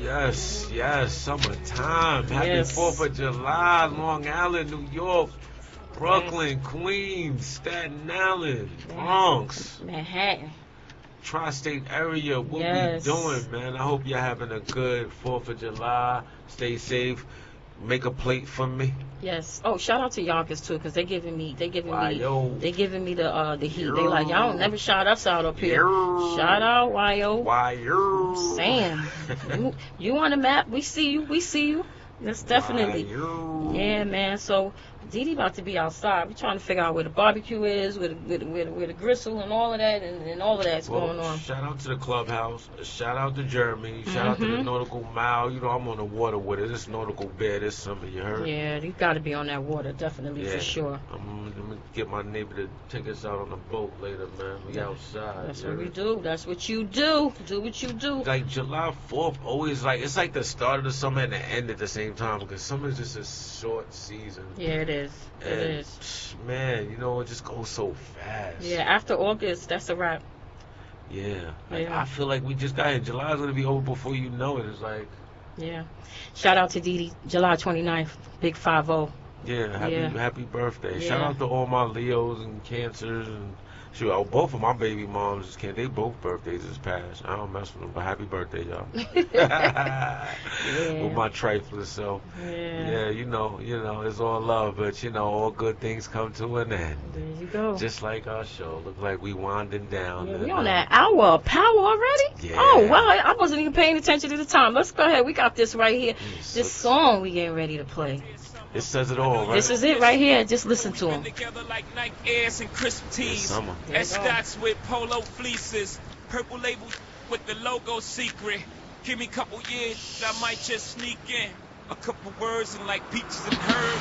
Yes, yes, summertime. Happy Yes. 4th of July, Long Island, New York, Man- Brooklyn, Queens, Staten Island, Bronx, Manhattan. tri-state area. What we Yes. doing, man? I hope you're having a good 4th of July. Stay safe. Make a plate for me. Yes. Oh, shout out to Yonkers too, cause Why, yo. they giving me the heat. They like y'all don't never shout us out up here. Yo. Shout out, Yo. Why, yo. Sam, you on the map? We see you. We see you. That's definitely. Why, yo. Yeah, man. So Didi about to be outside. We trying to figure out where the barbecue is, where the gristle and all of that, and all of that's Well, going on. shout out to the clubhouse. Shout out to Jeremy. Shout out to the Nautical Mile. You know, I'm on the water with it. It's Nautical Bear this summer, you heard? Yeah, you got to be on that water, definitely, Yeah. for sure. I'm gonna get my neighbor to take us out on a boat later, man. We outside. That's you what we heard? do. That's what you do. Do what you do. Like July 4th, always like it's like the start of the summer and the end at the same time because summer's just a short season. Yeah, it is. It And is. man, you know it just goes so fast. Yeah, after August, that's a wrap. Yeah. Like Yeah. I feel like we just got here. July's gonna be over before you know it. It's like Yeah. Shout out to Didi, July 29th, Big 5-0. yeah, happy birthday. Yeah. Shout out to all my Leos and Cancers and shoot, both of my baby moms just can't. They both birthdays is past. I don't mess with them, but happy birthday, y'all. With my triflers, so yeah, you know, it's all love, but you know, all good things come to an end. There you go. Just like our show, look like we winding down. Yeah, and, we on that hour of power already? Yeah. Oh, wow. I wasn't even paying attention to the time. Let's go ahead. We got this right here. Yes, This song we getting ready to play. it says it all, right? This is it right here. Just listen to him. Together like Nike Airs and crisp It's tees. summer. There you S go. dots with polo fleeces. Purple label with the logo secret. Give me a couple years, I might just sneak in. A couple words and like peaches and herbs.